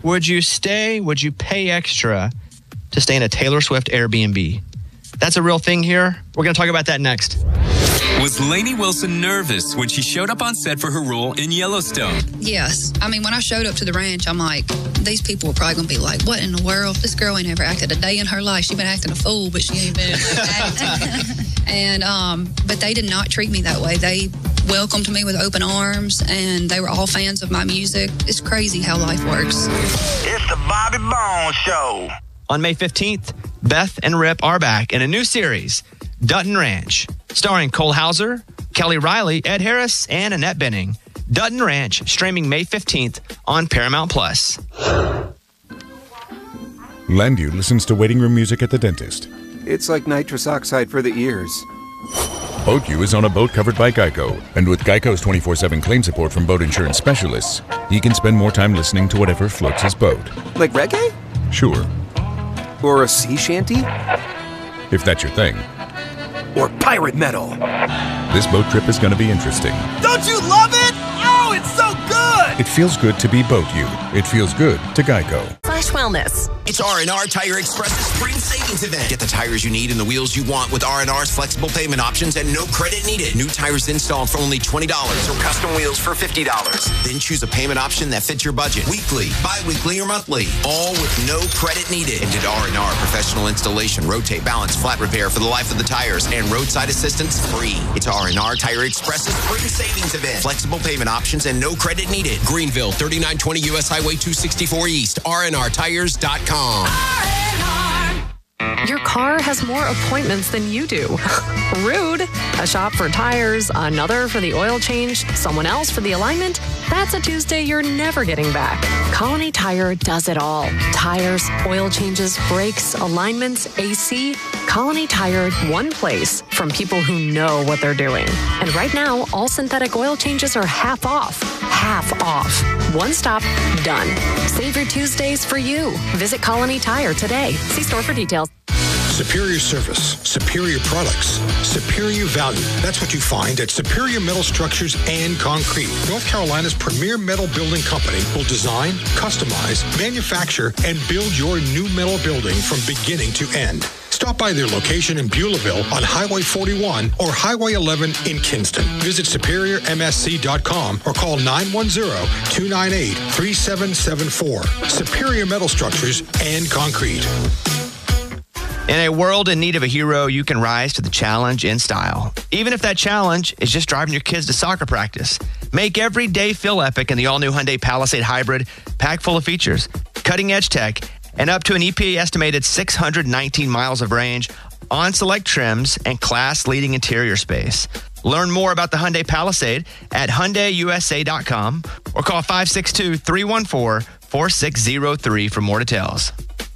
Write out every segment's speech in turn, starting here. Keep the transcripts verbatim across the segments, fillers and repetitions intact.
Would you stay? Would you pay extra to stay in a Taylor Swift Airbnb? That's a real thing here. We're going to talk about that next. Was Lainey Wilson nervous when she showed up on set for her role in Yellowstone? Yes. I mean, when I showed up to the ranch, I'm like, these people are probably going to be like, what in the world? This girl ain't ever acted a day in her life. She's been acting a fool, but she ain't been acting. and, um, but they did not treat me that way. They welcomed me with open arms, and they were all fans of my music. It's crazy how life works. It's the Bobby Bones Show. On May fifteenth, Beth and Rip are back in a new series, Dutton Ranch, starring Cole Hauser, Kelly Riley, Ed Harris, and Annette Bening. Dutton Ranch, streaming May fifteenth on Paramount Plus. Landu listens to waiting room music at the dentist. It's like nitrous oxide for the ears. BoatU is on a boat covered by Geico, and with Geico's twenty-four seven claim support from boat insurance specialists, he can spend more time listening to whatever floats his boat. Like reggae? Sure. Or a sea shanty? If that's your thing. Or pirate metal. This boat trip is going to be interesting. Don't you love it? Oh, it's so good! It feels good to be BoatU. It feels good to Geico. Flash Wellness. It's R and R Tire Express's spring savings event. Get the tires you need and the wheels you want with R and R's flexible payment options and no credit needed. New tires installed for only twenty dollars or custom wheels for fifty dollars. Then choose a payment option that fits your budget. Weekly, bi-weekly, or monthly. All with no credit needed. And at R and R, professional installation, rotate, balance, flat repair for the life of the tires, and roadside assistance free. It's R and R Tire Express's spring savings event. Flexible payment options and no credit needed. Greenville, thirty-nine twenty U S Highway two sixty-four East. R and R tires dot com. Your car has more appointments than you do. Rude. A shop for tires, another for the oil change, someone else for the alignment. That's a Tuesday you're never getting back. Colony Tire does it all. Tires, oil changes, brakes, alignments, A C. Colony Tire, one place from people who know what they're doing. And right now, all synthetic oil changes are half off. Half off. One stop, done. Save your Tuesdays for you. Visit Colony Tire today. See store for details. Superior service, superior products, superior value. That's what you find at Superior Metal Structures and Concrete. North Carolina's premier metal building company will design, customize, manufacture, and build your new metal building from beginning to end. Stop by their location in Beulahville on Highway forty-one or Highway eleven in Kinston. Visit superior m s c dot com or call nine one zero, two nine eight, three seven seven four. Superior Metal Structures and Concrete. In a world in need of a hero, you can rise to the challenge in style. Even if that challenge is just driving your kids to soccer practice. Make every day feel epic in the all-new Hyundai Palisade Hybrid, packed full of features, cutting-edge tech, and up to an E P A-estimated six hundred nineteen miles of range on select trims and class-leading interior space. Learn more about the Hyundai Palisade at Hyundai U S A dot com or call five six two, three one four, four six zero three for more details.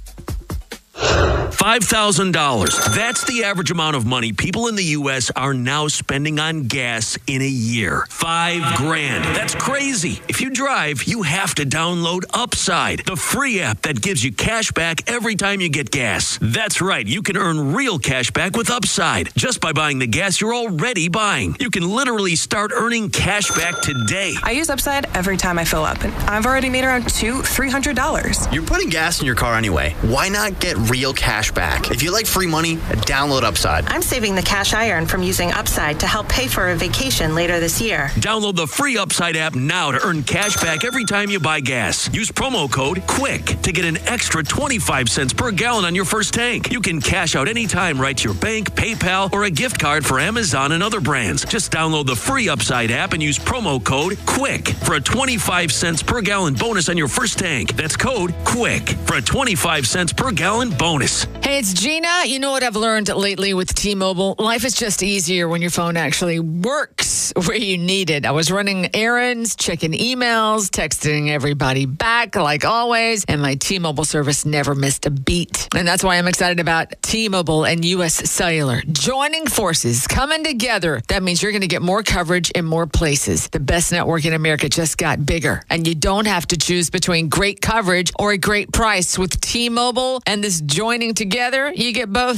five thousand dollars. That's the average amount of money people in the U S are now spending on gas in a year. Five grand. That's crazy. If you drive, you have to download Upside, the free app that gives you cash back every time you get gas. That's right. You can earn real cash back with Upside just by buying the gas you're already buying. You can literally start earning cash back today. I use Upside every time I fill up, and I've already made around two, three hundred dollars. You're putting gas in your car anyway. Why not get real cash back? If you like free money, download Upside. I'm saving the cash I earn from using Upside to help pay for a vacation later this year. Download the free Upside app now to earn cash back every time you buy gas. Use promo code QUICK to get an extra twenty-five cents per gallon on your first tank. You can cash out anytime right to your bank, PayPal, or a gift card for Amazon and other brands. Just download the free Upside app and use promo code QUICK for a twenty-five cents per gallon bonus on your first tank. That's code QUICK for a twenty-five cents per gallon bonus. Hey, it's Gina. You know what I've learned lately with T-Mobile? Life is just easier when your phone actually works where you need it. I was running errands, checking emails, texting everybody back like always, and my T-Mobile service never missed a beat. And that's why I'm excited about T-Mobile and U S Cellular joining forces, coming together. That means you're going to get more coverage in more places. The best network in America just got bigger, and you don't have to choose between great coverage or a great price. With T-Mobile and this joining together, you get both.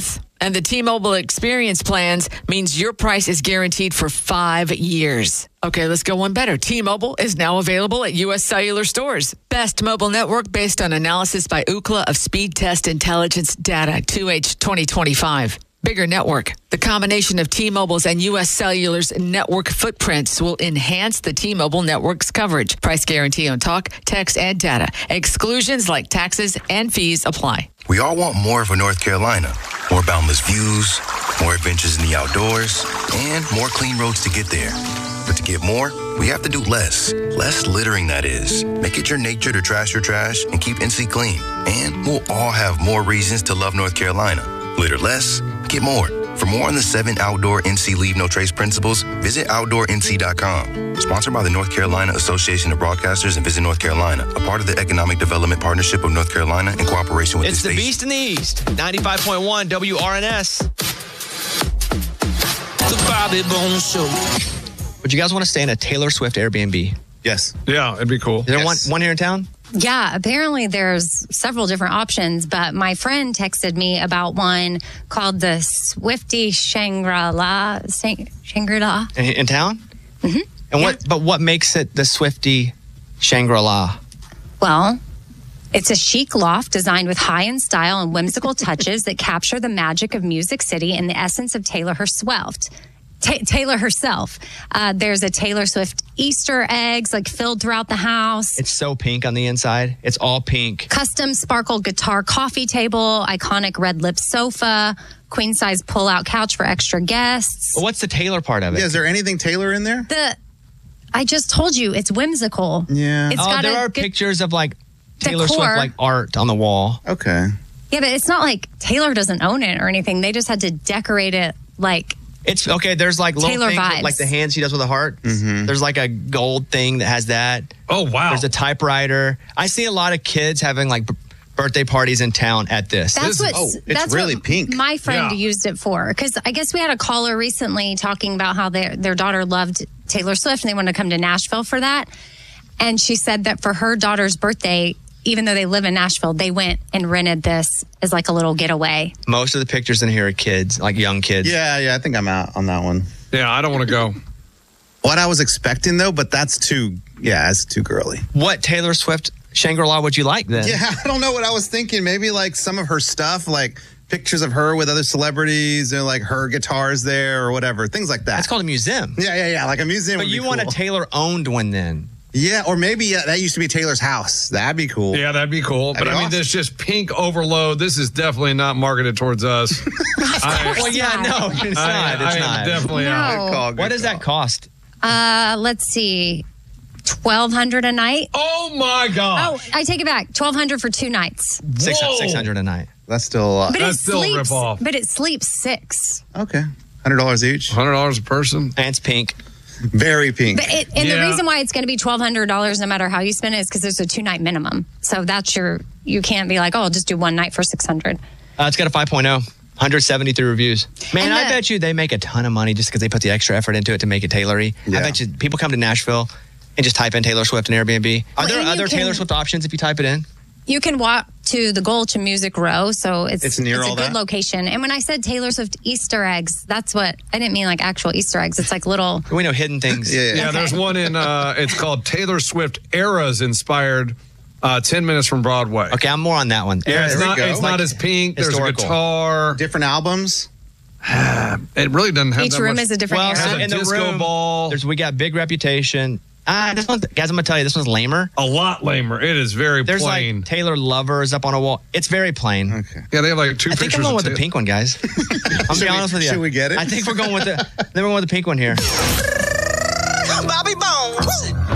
And the T-Mobile Experience plans means your price is guaranteed for five years. Okay, let's go one better. T-Mobile is now available at U S Cellular stores. Best mobile network based on analysis by Ookla of speed test intelligence data, two H twenty twenty-five. Bigger network. The combination of T-Mobile's and U S Cellular's network footprints will enhance the T-Mobile network's coverage. Price guarantee on talk, text, and data. Exclusions like taxes and fees apply. We all want more for North Carolina. More boundless views, more adventures in the outdoors, and more clean roads to get there. But to get more, we have to do less. Less littering, that is. Make it your nature to trash your trash and keep N C clean. And we'll all have more reasons to love North Carolina. Litter less, get more. For more on the seven outdoor N C Leave No Trace principles, visit outdoor N C dot com. Sponsored by the North Carolina Association of Broadcasters and Visit North Carolina, a part of the Economic Development Partnership of North Carolina in cooperation with it's the the station. Beast in the East, ninety-five point one W R N S. The Bobby Bones Show. Would you guys want to stay in a Taylor Swift Airbnb? Yes. Yeah, it'd be cool. Is there Yes. one, one here in town? Yeah, apparently there's several different options, but my friend texted me about one called the Swifty Shangri-La. Shang- Shangri-La. In, in town? Mm-hmm. And what? But what makes it the Swifty Shangri-La? Well, it's a chic loft designed with high-end style and whimsical touches that capture the magic of Music City and the essence of Taylor herself. Ta- Taylor herself. Uh, there's a Taylor Swift Easter eggs like filled throughout the house. It's so pink on the inside. It's all pink. Custom sparkle guitar coffee table, iconic red lip sofa, queen size pull out couch for extra guests. Well, what's the Taylor part of it? Yeah, is there anything Taylor in there? The I just told you it's whimsical. Yeah. It's oh, got there a are good pictures of like Taylor decor. Swift like art on the wall. Okay. Yeah, but it's not like Taylor doesn't own it or anything. They just had to decorate it like It's okay. There's like little Taylor things with, vibes. like the hands she does with the heart. Mm-hmm. There's like a gold thing that has that. Oh, wow. There's a typewriter. I see a lot of kids having like b- birthday parties in town at this. That's what. oh, it's that's really what pink. My friend Yeah. used it for because I guess we had a caller recently talking about how their their daughter loved Taylor Swift and they wanted to come to Nashville for that. And she said that for her daughter's birthday, even though they live in Nashville, they went and rented this as like a little getaway. Most of the pictures in here are kids, like young kids. Yeah, yeah, I think I'm out on that one. Yeah, I don't want to go. What I was expecting though, but that's too, yeah, it's too girly. What Taylor Swift Shangri-La would you like then? Yeah, I don't know what I was thinking. Maybe like some of her stuff, like pictures of her with other celebrities and like her guitars there or whatever, things like that. That's called a museum. Yeah, yeah, yeah, like a museum. But would you be want cool. a Taylor owned one then? Yeah, or maybe yeah, that used to be Taylor's house. That'd be cool. Yeah, that'd be cool. That'd but be I mean, awesome. there's just pink overload. This is definitely not marketed towards us. I, Well, yeah, no, it's I- not. I It's am not. definitely out. No. Good call, good What does call. that cost? Uh, let's see, twelve hundred a night. Oh my Oh, God! I take it back. Twelve hundred for two nights. Six Whoa. six hundred a night. That's still a lot. But That's it still a sleeps. rip-off. But it sleeps six. Okay, one hundred dollars each. Hundred dollars a person. And it's pink. Very pink. But it, and Yeah. the reason why it's going to be twelve hundred dollars no matter how you spend it is because there's a two night minimum. So that's your. You can't be like, oh, I'll just do one night for six hundred. Uh, it's got a five point oh. one hundred seventy-three reviews. Man, And I the- bet you they make a ton of money just because they put the extra effort into it to make it Taylory. Yeah. I bet you people come to Nashville and just type in Taylor Swift and Airbnb. Are Well, there and you other can- Taylor Swift options if you type it in? You can walk to the Gulch and Music Row, so it's It's near a all good that? location. And when I said Taylor Swift Easter eggs, that's what I didn't mean like actual Easter eggs. It's like little. We know hidden things. yeah, Yeah, there's one in. Uh, it's called Taylor Swift Eras Inspired. Uh, Ten minutes from Broadway. Okay, I'm more on that one. Yeah, it's there we not. go. It's not Like as pink. There's historical. a guitar. different albums. It really doesn't have Each that room much. is a different Well, era. so Has a in the disco room, ball. There's we got Big Reputation. Ah, this one's, guys, I'm gonna tell you, this one's lamer. A lot lamer. It is very There's plain. like Taylor Lovers up on a wall. It's very plain. Okay. Yeah, they have like two I think pictures. I'm going of with the Ta- pink one, guys. I'm Should be we- honest with you. should we get it? I think we're going with the. Then we're going with the pink one here. Bobby Bones.